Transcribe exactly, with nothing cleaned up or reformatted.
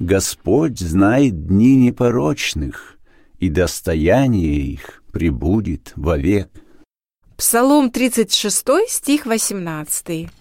Господь знает дни непорочных, и достояние их пребудет вовек. Псалом тридцать шесть, стих восемнадцатый.